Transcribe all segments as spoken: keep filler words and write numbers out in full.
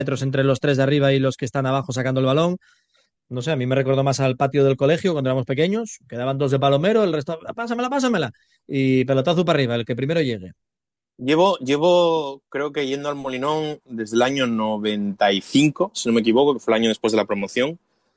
metros entre los tres de arriba y los que están abajo sacando el balón. No sé, a mí me recordó más al patio del colegio cuando éramos pequeños. Quedaban dos de palomero, el resto, pásamela, pásamela. Y pelotazo para arriba, el que primero llegue. Llevo, llevo, creo que yendo al Molinón desde el año noventa y cinco, si no me equivoco, que fue el año después de la promoción.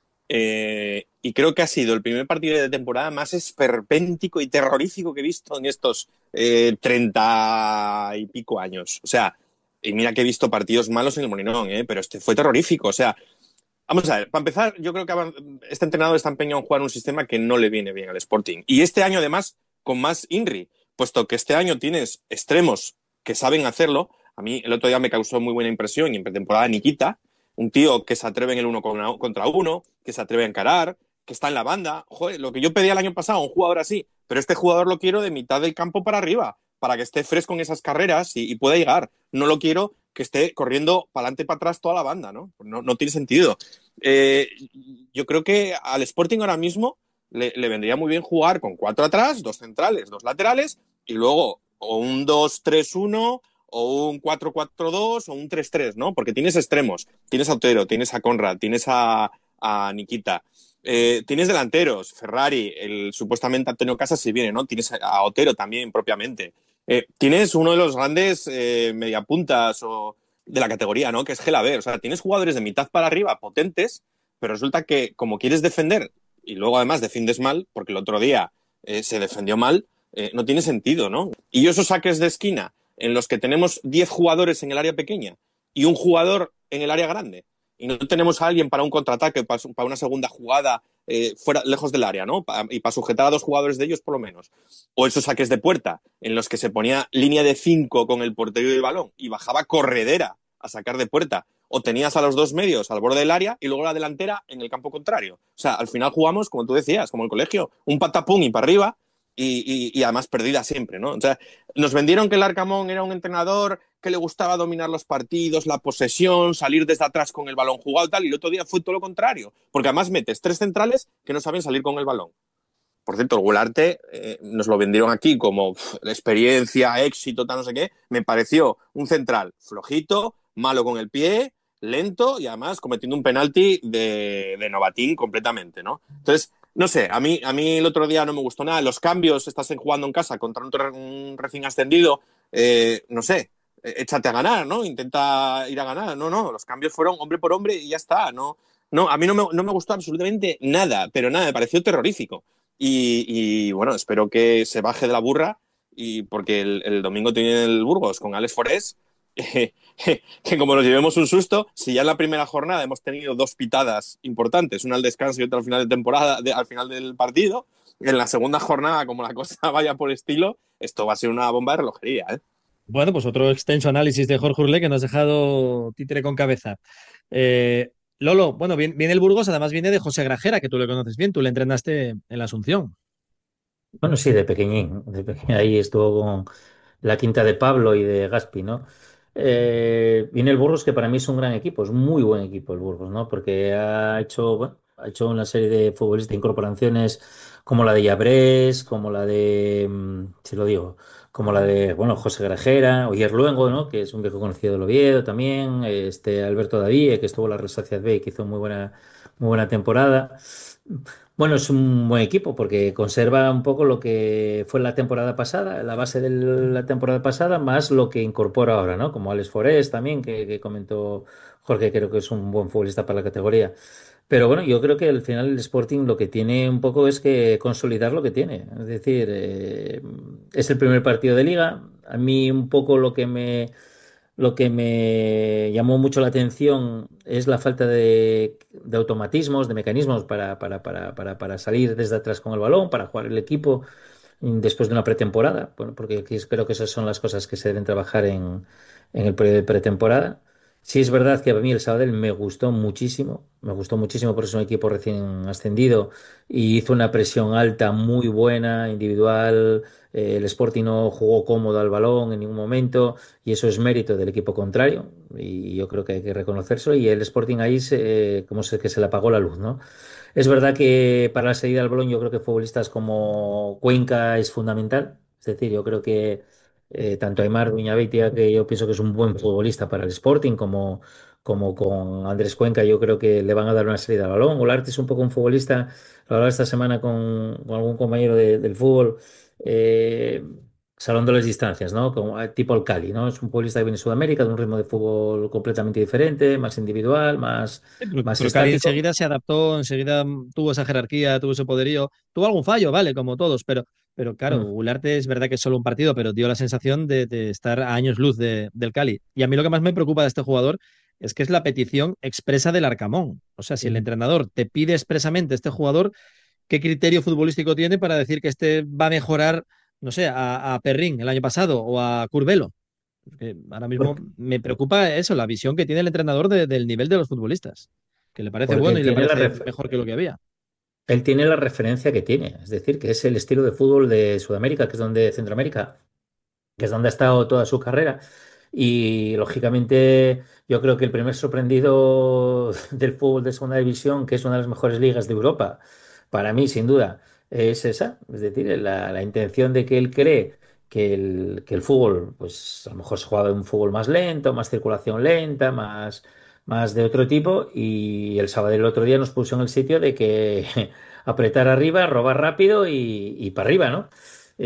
Eh, y creo que ha sido el primer partido de temporada más esperpéntico y terrorífico que he visto en estos eh, treinta y pico años. O sea, y mira que he visto partidos malos en el Molinón, ¿eh? Pero este fue terrorífico. O sea, vamos a ver, para empezar, yo creo que este entrenador está empeñado en jugar un sistema que no le viene bien al Sporting. Y este año, además, con más Inri, puesto que este año tienes extremos que saben hacerlo. A mí el otro día me causó muy buena impresión y en pretemporada Nikita, un tío que se atreve en el uno contra uno, que se atreve a encarar, que está en la banda. Joder, lo que yo pedía el año pasado, un jugador así, pero este jugador lo quiero de mitad del campo para arriba, para que esté fresco en esas carreras y, y pueda llegar. No lo quiero que esté corriendo para adelante y para atrás toda la banda, ¿no? No, no tiene sentido. Eh, yo creo que al Sporting ahora mismo le, le vendría muy bien jugar con cuatro atrás, dos centrales, dos laterales y luego o un dos tres uno o un cuatro cuatro dos o un tres tres, ¿no? Porque tienes extremos, tienes a Otero, tienes a Conrad, tienes a, a Nikita, eh, tienes delanteros, Ferrari, el supuestamente Antonio Casas si viene, ¿no? Tienes a Otero también propiamente. Eh, tienes uno de los grandes eh, mediapuntas o de la categoría, ¿no? Que es Gelaber. O sea, tienes jugadores de mitad para arriba potentes, pero resulta que como quieres defender y luego además defiendes mal, porque el otro día eh, se defendió mal, eh, no tiene sentido, ¿no? Y esos saques de esquina en los que tenemos diez jugadores en el área pequeña y un jugador en el área grande y no tenemos a alguien para un contraataque, para, para una segunda jugada eh, fuera, lejos del área, ¿no? Pa, y para sujetar a dos jugadores de ellos por lo menos. O esos saques de puerta en los que se ponía línea de cinco con el portero y el balón y bajaba corredera a sacar de puerta. O tenías a los dos medios al borde del área y luego la delantera en el campo contrario. O sea, al final jugamos, como tú decías, como el colegio, un patapum y para arriba y, y, y además perdida siempre, ¿no? O sea, nos vendieron que el Arcamón era un entrenador que le gustaba dominar los partidos, la posesión, salir desde atrás con el balón jugado y tal, y el otro día fue todo lo contrario, porque además metes tres centrales que no saben salir con el balón. Por cierto, el Gularte eh, nos lo vendieron aquí como pff, experiencia, éxito, tal, no sé qué. Me pareció un central flojito, malo con el pie, lento y además cometiendo un penalti de, de novatín completamente, ¿no? Entonces, no sé, a mí, a mí el otro día no me gustó nada. Los cambios, estás jugando en casa contra un, un recién ascendido, eh, no sé, échate a ganar, ¿no? Intenta ir a ganar. No, no, los cambios fueron hombre por hombre y ya está, ¿no? No, a mí no me, no me gustó absolutamente nada, pero nada, me pareció terrorífico. Y, y, bueno, espero que se baje de la burra y porque el, el domingo tiene el Burgos con Alex Forés, eh, que como nos llevemos un susto, si ya en la primera jornada hemos tenido dos pitadas importantes, una al descanso y otra al final de temporada, de, al final del partido, en la segunda jornada, como la cosa vaya por estilo, esto va a ser una bomba de relojería, ¿eh? Bueno, pues otro extenso análisis de Jorge Urlé que nos ha dejado títere con cabeza. Eh, Lolo, bueno, viene, viene el Burgos, además viene de José Grajera, que tú le conoces bien, tú le entrenaste en la Asunción. Bueno, sí, de pequeñín, de pequeñín. Ahí estuvo con la quinta de Pablo y de Gaspi, ¿no? Eh, viene el Burgos, que para mí es un gran equipo, es muy buen equipo el Burgos, ¿no? Porque ha hecho, bueno, ha hecho una serie de futbolistas, incorporaciones como la de Llabrés, como la de, mm, si lo digo, como la de, bueno, José Grajera, Oyer Luengo, ¿no? Que es un viejo conocido del Oviedo también, este Alberto Davie, que estuvo en la Real Sociedad B y que hizo muy buena, muy buena temporada. Bueno, es un buen equipo porque conserva un poco lo que fue la temporada pasada, la base de la temporada pasada, más lo que incorpora ahora, ¿no? Como Alex Forés también, que, que comentó Jorge, creo que es un buen futbolista para la categoría. Pero bueno, yo creo que al final el Sporting lo que tiene un poco es que consolidar lo que tiene. Es decir, eh, es el primer partido de liga. A mí un poco lo que me lo que me llamó mucho la atención es la falta de, de automatismos, de mecanismos para, para, para, para, para salir desde atrás con el balón, para jugar el equipo mm, después de una pretemporada, bueno, porque aquí creo que esas son las cosas que se deben trabajar en, en el periodo de pretemporada. Sí es verdad que a mí el Sabadell me gustó muchísimo, me gustó muchísimo porque es un equipo recién ascendido y hizo una presión alta muy buena, individual. Eh, el Sporting no jugó cómodo al balón en ningún momento y eso es mérito del equipo contrario y yo creo que hay que reconocerlo y el Sporting ahí se, eh, como se, que se le apagó la luz, ¿no? Es verdad que para la salida del balón yo creo que futbolistas como Cuenca es fundamental, es decir, yo creo que eh, tanto Aimar Viñabeitia, que yo pienso que es un buen futbolista para el Sporting, como, como con Andrés Cuenca, yo creo que le van a dar una salida al balón. Ugarte es un poco un futbolista, lo hablaba esta semana con, con algún compañero de- del fútbol, eh, salvando las distancias, ¿no? Como, eh, tipo el Cali, ¿no? Es un futbolista que viene de Sudamérica, de un ritmo de fútbol completamente diferente, más individual, más, Sí, Pero, más pero Cali estático. enseguida se adaptó, enseguida mm, tuvo esa jerarquía, tuvo ese poderío, tuvo algún fallo, vale, como todos, pero, pero claro, Mm. Ugarte es verdad que es solo un partido, pero dio la sensación de, de estar a años luz de- del Cali. Y a mí lo que más me preocupa de este jugador es que es la petición expresa del Arcamón. O sea, si el Sí. entrenador te pide expresamente a este jugador, ¿qué criterio futbolístico tiene para decir que este va a mejorar, no sé, a, a Perrín el año pasado o a Curvelo? Porque ahora mismo Porque, me preocupa eso, la visión que tiene el entrenador de- del nivel de los futbolistas, que le parece porque bueno él y le tiene la, parece ref- mejor que lo que había. él tiene la referencia que tiene, es decir, que es el estilo de fútbol de Sudamérica, que es donde Centroamérica, que es donde ha estado toda su carrera. Y lógicamente yo creo que el primer sorprendido del fútbol de segunda división, que es una de las mejores ligas de Europa, para mí sin duda, es esa. Es decir, la, la intención de que él cree que el, que el fútbol, pues a lo mejor se juega de un fútbol más lento, más circulación lenta, más, más de otro tipo. Y el sábado del otro día nos puso en el sitio de que apretar arriba, robar rápido y, y para arriba, ¿no?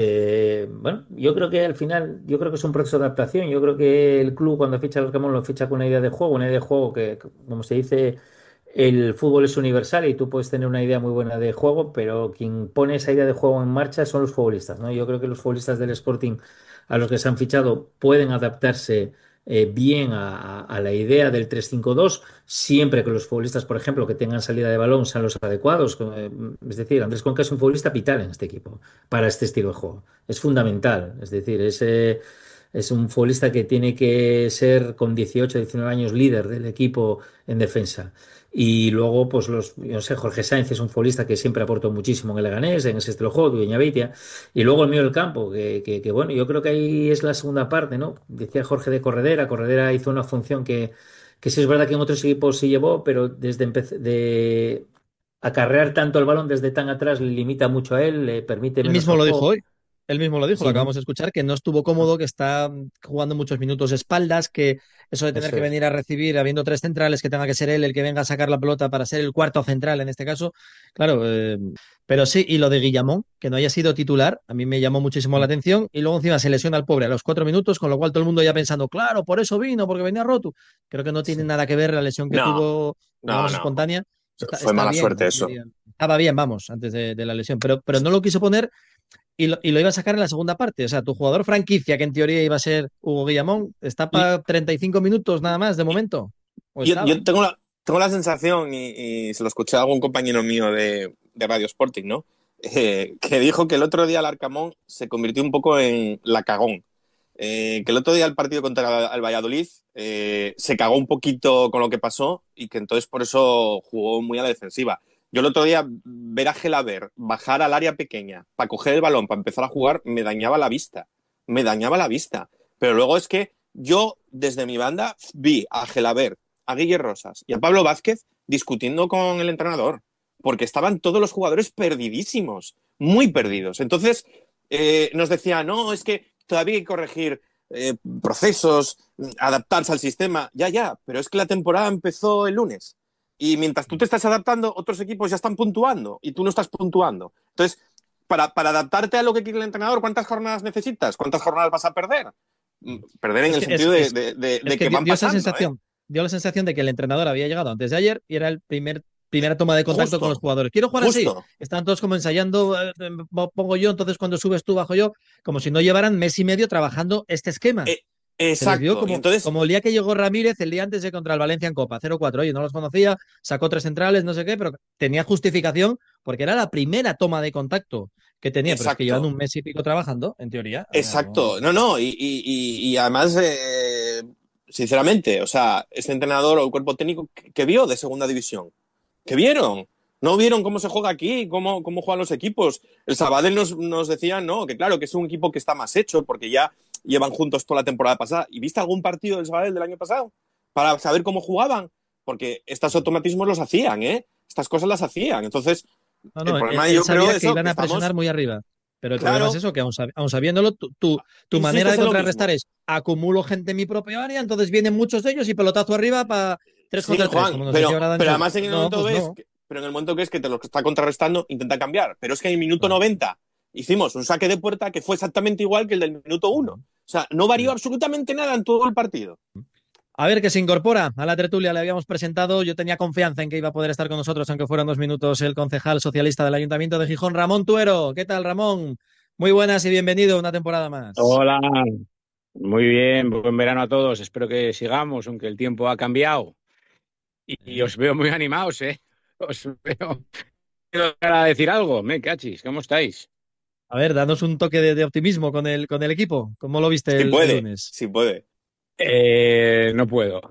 Eh, bueno, yo creo que al final, yo creo que es un proceso de adaptación. Yo creo que el club cuando ficha al Arcamón lo ficha con una idea de juego, una idea de juego que, como se dice, el fútbol es universal y tú puedes tener una idea muy buena de juego, pero quien pone esa idea de juego en marcha son los futbolistas, ¿no? Yo creo que los futbolistas del Sporting a los que se han fichado pueden adaptarse eh, bien a, a- a la idea del tres cinco dos siempre que los futbolistas, por ejemplo, que tengan salida de balón sean los adecuados. Eh, Es decir, Andrés Conca es un futbolista vital en este equipo para este estilo de juego. Es fundamental. Es decir, es, eh, es un futbolista que tiene que ser con dieciocho, diecinueve años líder del equipo en defensa. Y luego, pues los, yo no sé, Jorge Sáenz es un futbolista que siempre aportó muchísimo en el Leganés, en ese estilo de juego, Dueña Beitia. Y luego el medio del campo, que, que, que, bueno, yo creo que ahí es la segunda parte, ¿no? Decía Jorge de Corredera, Corredera hizo una función que, que sí es verdad que en otros equipos sí llevó, pero desde empezar de acarrear tanto el balón desde tan atrás le limita mucho a él, le permite Él menos mismo el lo dijo juego. hoy. Él mismo lo dijo, lo Sí, acabamos ¿no? de escuchar, que no estuvo cómodo, que está mm, jugando muchos minutos de espaldas, que eso de tener Eso que es. venir a recibir, habiendo tres centrales, que tenga que ser él el que venga a sacar la pelota para ser el cuarto central en este caso. Claro, eh, pero sí, y lo de Guillamón, que no haya sido titular, a mí me llamó muchísimo la atención, y luego encima se lesiona al pobre a los cuatro minutos, con lo cual todo el mundo ya pensando, claro, por eso vino, porque venía roto. Creo que no tiene Sí. nada que ver la lesión que No, tuvo, no, digamos, no. espontánea. Está, Fue está mala bien, suerte en eso. teoría. Estaba bien, vamos, antes de, de la lesión, pero, pero no lo quiso poner y lo, y lo iba a sacar en la segunda parte. O sea, tu jugador franquicia, que en teoría iba a ser Hugo Guillamón, está Y, para treinta y cinco minutos nada más de momento. O Yo, estaba. yo tengo la, tengo la sensación, y, y se lo escuché a algún compañero mío de, de Radio Sporting, ¿no? Eh, que dijo que el otro día el Arcamón se convirtió un poco en la cagón. Eh, que el otro día el partido contra el Valladolid eh, se cagó un poquito con lo que pasó y que entonces por eso jugó muy a la defensiva. Yo el otro día ver a Gelaber bajar al área pequeña para coger el balón, para empezar a jugar, me dañaba la vista. Me dañaba la vista. Pero luego es que yo, desde mi banda, vi a Gelaber, a Guille Rosas y a Pablo Vázquez discutiendo con el entrenador, porque estaban todos los jugadores perdidísimos, muy perdidos. Entonces, eh, nos decía, no, es que todavía hay que corregir eh, procesos, adaptarse al sistema. Ya, ya, pero es que la temporada empezó el lunes. Y mientras tú te estás adaptando, otros equipos ya están puntuando y tú no estás puntuando. Entonces, para, para adaptarte a lo que quiere el entrenador, ¿cuántas jornadas necesitas? ¿Cuántas jornadas vas a perder? Perder en Es el que, es, sentido de, es, de, de, es de que que dio, van dio esa pasando, ¿eh? sensación. Dio la sensación de que el entrenador había llegado antes de ayer y era el primer primera toma de contacto con los Justo, jugadores. Quiero jugar así. justo. Están todos como ensayando, eh, eh, pongo yo, entonces cuando subes tú, bajo yo, como si no llevaran mes y medio trabajando este esquema. Eh, Se les vio exacto. Y como, entonces, como el día que llegó Ramírez, el día antes de contra el Valencia en Copa, cero cuatro. Oye, no los conocía, sacó tres centrales, no sé qué, pero tenía justificación porque era la primera toma de contacto que tenía, pero es que llevan exacto. un mes y pico trabajando, en teoría. O sea, no- Exacto, no, no, y, y, y, y además, eh, sinceramente, o sea, este entrenador o el cuerpo técnico, ¿qué, qué vio de segunda división? ¿Qué vieron? ¿No vieron cómo se juega aquí? ¿Cómo, cómo juegan los equipos? El Sabadell nos, nos decía, no, que claro, que es un equipo que está más hecho porque ya llevan juntos toda la temporada pasada. ¿Y viste algún partido del Sabadell del año pasado? Para saber cómo jugaban. Porque estos automatismos los hacían, ¿eh? Estas cosas las hacían. Entonces, no, el no, él, problema él yo creo sabía es que eso, iban que a presionar estamos. muy arriba. Pero el problema es Claro, eso, que aun, sab- aun sabiéndolo, tu, tu, tu manera insistes de en lo contrarrestar mismo. es acumulo gente en mi propio área, entonces vienen muchos de ellos y pelotazo arriba para tres Sí, contra tres, Juan, como nos decía pero, ahora Dani pero Sordo. además en el No, momento pues ves, no. que- pero en el momento que es que te lo está contrarrestando, intenta cambiar. Pero es que en el minuto Claro. noventa hicimos un saque de puerta que fue exactamente igual que el del minuto uno. O sea, no varió Sí. absolutamente nada en todo el partido. A ver, que se incorpora a la tertulia, le habíamos presentado, yo tenía confianza en que iba a poder estar con nosotros, aunque fueran dos minutos, el concejal socialista del Ayuntamiento de Gijón, Ramón Tuero. ¿Qué tal, Ramón? Muy buenas y bienvenido a una temporada más. Hola, muy bien, buen verano a todos. Espero que sigamos, aunque el tiempo ha cambiado. Y, y ¿Eh? os veo muy animados, ¿eh? Os veo. ¿Quiero decir algo? Me cachis, ¿cómo estáis? A ver, danos un toque de, de optimismo con el, con el equipo. ¿Cómo lo viste Si el, el puede, lunes? si puede. Eh, no puedo.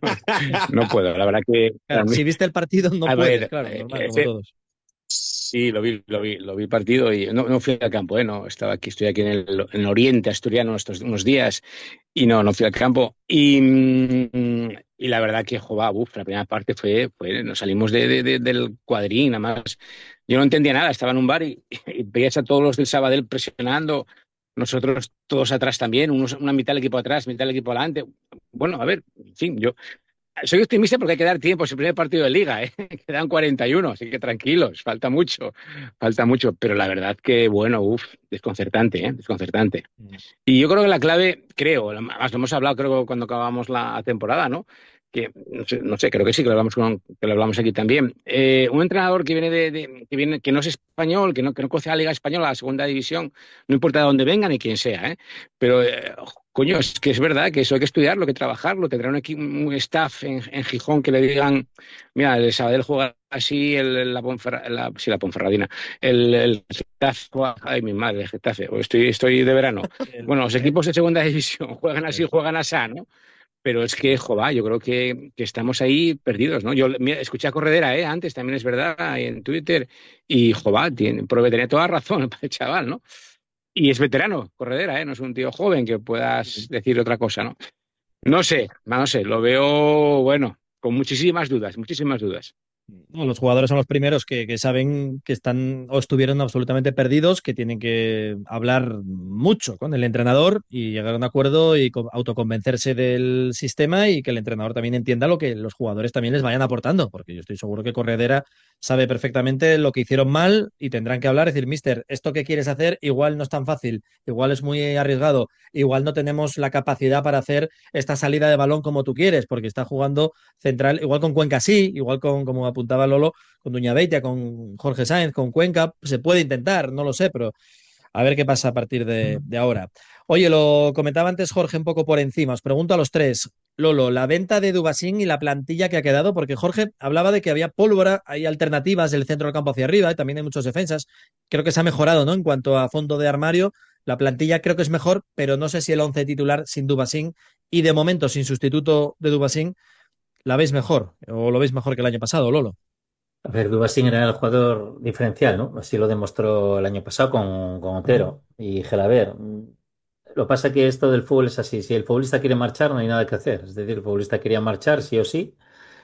No puedo, la verdad que a Claro, mí- si viste el partido no a puedes, ver, claro, eh, normal, como ese- todos. sí, lo vi, lo vi, lo vi partido y no, no fui al campo, ¿eh? No, estaba aquí, estoy aquí en el, en el oriente asturiano estos unos días y no, no fui al campo. Y, mm, y la verdad que, jova, uf, la primera parte fue, fue nos salimos de, de- de- del cuadrín, nada más. Yo no entendía nada, estaba en un bar y, y veías a todos los del Sabadell presionando, nosotros todos atrás también, unos, una mitad del equipo atrás, mitad del equipo adelante. Bueno, a ver, en fin, yo soy optimista porque hay que dar tiempo, es el primer partido de liga, ¿eh? Quedan cuarenta y uno, así que tranquilos, falta mucho, falta mucho, pero la verdad que, bueno, uff, desconcertante, ¿eh? Desconcertante. Mm. Y yo creo que la clave, creo, además lo hemos hablado creo cuando acabamos la temporada, ¿no? Que no sé, no sé, creo que sí, que lo hablamos, con- que lo hablamos aquí también. Eh, un entrenador que viene de, de- que viene, que no es español, que no, que no conoce la Liga Española, la segunda división, no importa de dónde venga ni quién sea, ¿eh? Pero eh, coño, es que es verdad que eso hay que estudiarlo, hay que trabajarlo, tendrá un, equipo, un staff en, en Gijón que le digan, mira, el Sabadell juega así, el, la, Ponferra- la, sí, la Ponferradina, el, el Getafe juega, ay, mi madre, el Getafe, o estoy, estoy de verano. El- Bueno, los eh, equipos de segunda división juegan así, eso. juegan así, ¿no? Pero es que, joder, yo creo que, que estamos ahí perdidos, ¿no? Yo mira, escuché a Corredera, ¿eh? Antes, también es verdad, en Twitter, y, joder, tiene, Prove tenía toda razón el chaval, ¿no? Y es veterano, Corredera, ¿eh? No es un tío joven que puedas decir otra cosa, ¿no? No sé, no sé, lo veo, bueno, con muchísimas dudas, muchísimas dudas. No, los jugadores son los primeros que, que saben que están o estuvieron absolutamente perdidos, que tienen que hablar mucho con el entrenador y llegar a un acuerdo y co- autoconvencerse del sistema y que el entrenador también entienda lo que los jugadores también les vayan aportando, porque yo estoy seguro que Corredera sabe perfectamente lo que hicieron mal y tendrán que hablar, decir, mister, esto que quieres hacer igual no es tan fácil, igual es muy arriesgado, igual no tenemos la capacidad para hacer esta salida de balón como tú quieres, porque está jugando central, igual con Cuenca sí, igual con, como apuntaba Lolo, con Duña Beitia, con Jorge Sáenz, con Cuenca, se puede intentar, no lo sé, pero a ver qué pasa a partir de, de ahora. Oye, lo comentaba antes Jorge un poco por encima, os pregunto a los tres, Lolo, la venta de Dubasín y la plantilla que ha quedado, porque Jorge hablaba de que había pólvora, hay alternativas del centro del campo hacia arriba, y también hay muchos defensas, creo que se ha mejorado, ¿no? En cuanto a fondo de armario, la plantilla creo que es mejor, pero no sé si el once titular sin Dubasín y de momento sin sustituto de Dubasín ¿la veis mejor? ¿O lo veis mejor que el año pasado, Lolo? A ver, Dubasín era el jugador diferencial, ¿no? Así lo demostró el año pasado con, con Otero y Gelaber. Lo que pasa es que esto del fútbol es así. Si el futbolista quiere marchar, no hay nada que hacer. Es decir, el futbolista quería marchar sí o sí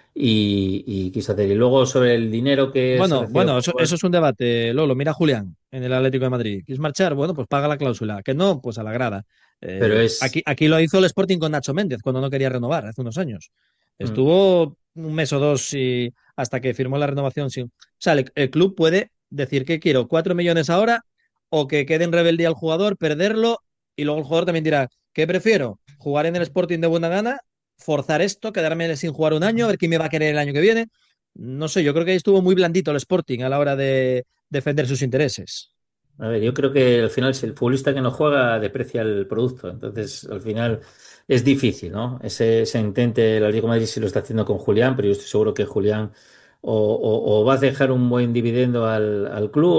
y, y quiso hacer. Y luego sobre el dinero que se Bueno, recibe bueno, por eso, eso jugador, es un debate, Lolo. Mira a Julián en el Atlético de Madrid. ¿Quieres marchar? Bueno, pues paga la cláusula. Que no, pues a la grada. pero Eh, es... aquí, aquí lo hizo el Sporting con Nacho Méndez cuando no quería renovar hace unos años. mm, Estuvo un mes o dos y hasta que firmó la renovación. Sí. O sea, el, el club puede decir que quiero cuatro millones ahora o que quede en rebeldía al jugador, perderlo y luego el jugador también dirá, ¿qué prefiero? ¿Jugar en el Sporting de buena gana? ¿Forzar esto? ¿Quedarme sin jugar un año? ¿A ver quién me va a querer el año que viene? No sé, yo creo que ahí estuvo muy blandito el Sporting a la hora de defender sus intereses. A ver, yo creo que al final si el futbolista que no juega deprecia el producto. Entonces, al final es difícil, ¿no? Ese, ese intente, el Atlético de Madrid sí lo está haciendo con Julián, pero yo estoy seguro que Julián o, o- o va a dejar un buen dividendo al, al club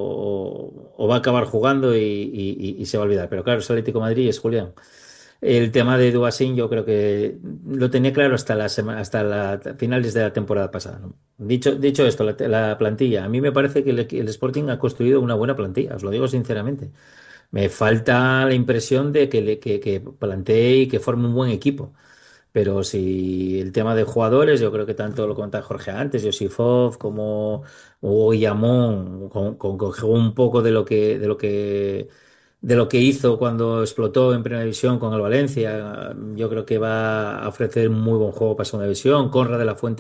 o, o va a acabar jugando y, y- y- y se va a olvidar. Pero claro, es Atlético de Madrid y es Julián. El tema de Dubasín yo creo que lo tenía claro hasta la sema- hasta la finales de la temporada pasada, ¿no? Dicho, dicho esto, la, la plantilla, a mí me parece que el, el Sporting ha construido una buena plantilla, os lo digo sinceramente. Me falta la impresión de que, le- que, que plantee y que forme un buen equipo. Pero si el tema de jugadores, yo creo que tanto lo comentaba Jorge antes, Josifov como Hugo Guillamón, con, con, con un poco de lo que, de lo que de lo que hizo cuando explotó en Primera División con el Valencia. Yo creo que va a ofrecer muy buen juego para Segunda División. Conrad de la Fuente